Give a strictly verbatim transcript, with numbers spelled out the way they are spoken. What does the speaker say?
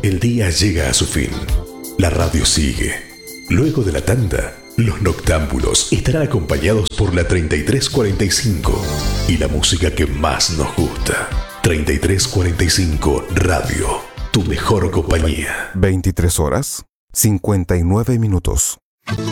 El día llega a su fin. La radio sigue. Luego de la tanda, los noctámbulos estarán acompañados por la treinta y tres cuarenta y cinco y la música que más nos gusta. treinta y tres cuarenta y cinco Radio, tu mejor compañía. veintitrés horas, cincuenta y nueve minutos.